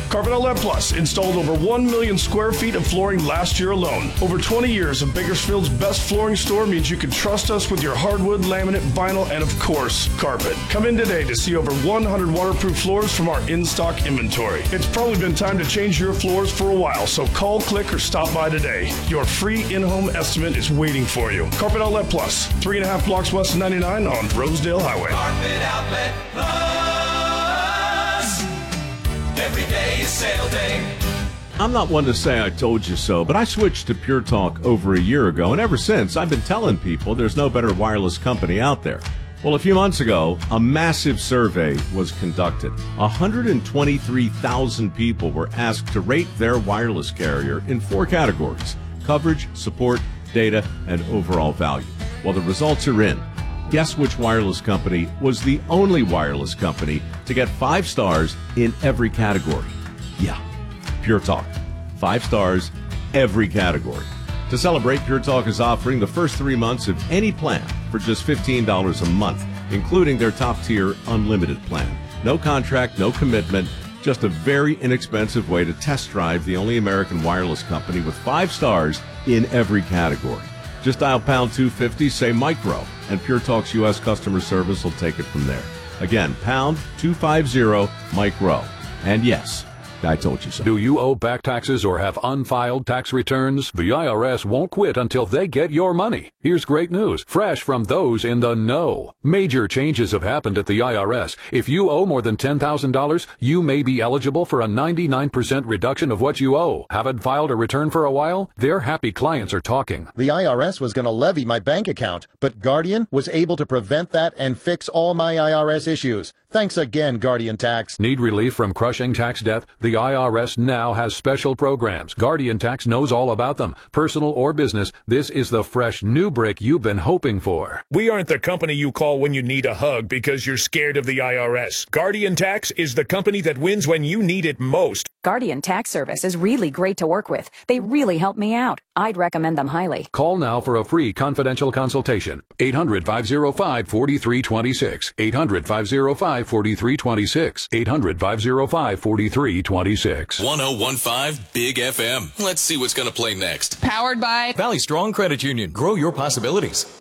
Carpet Outlet Plus installed over 1 million square feet of flooring last year alone. Over 20 years of Bakersfield's best flooring store means you can trust us with your hardwood, laminate, vinyl, and of course, carpet. Come in today to see over 100 waterproof floors from our in-stock inventory. It's probably been time to change your floors for a while, so call, click, or stop by today. Your free in-home estimate is waiting for you. Carpet Outlet Plus, 3.5 blocks west of 99 on Rosedale Highway. Carpet Outlet Plus. Every day is sale day. I'm not one to say I told you so, but I switched to Pure Talk over a year ago, and ever since, I've been telling people there's no better wireless company out there. Well, a few months ago, a massive survey was conducted. 123,000 people were asked to rate their wireless carrier in 4 categories: coverage, support, data, and overall value. Well, the results are in. Guess which wireless company was the only wireless company to get 5 stars in every category? Yeah, Pure Talk. 5 stars, every category. To celebrate, Pure Talk is offering the first 3 months of any plan for just $15 a month, including their top-tier unlimited plan. No contract, no commitment, just a very inexpensive way to test drive the only American wireless company with 5 stars in every category. Just dial pound 250, say micro, and Pure Talk's U.S. customer service will take it from there. Again, pound 250 micro. And yes, I told you so. Do you owe back taxes or have unfiled tax returns? The IRS won't quit until they get your money. Here's great news, fresh from those in the know. Major changes have happened at the IRS. If you owe more than $10,000, you may be eligible for a 99% reduction of what you owe. Haven't filed a return for a while? Their happy clients are talking. The IRS was going to levy my bank account, but Guardian was able to prevent that and fix all my IRS issues. Thanks again, Guardian Tax. Need relief from crushing tax debt? The IRS now has special programs. Guardian Tax knows all about them. Personal or business, this is the fresh new brick you've been hoping for. We aren't the company you call when you need a hug because you're scared of the IRS. Guardian Tax is the company that wins when you need it most. Guardian Tax Service is really great to work with. They really help me out. I'd recommend them highly. Call now for a free confidential consultation. 800-505-4326. 800-505-4326. 800-505-4326. 1015 Big FM. Let's see what's going to play next. Powered by Valley Strong Credit Union. Grow your possibilities.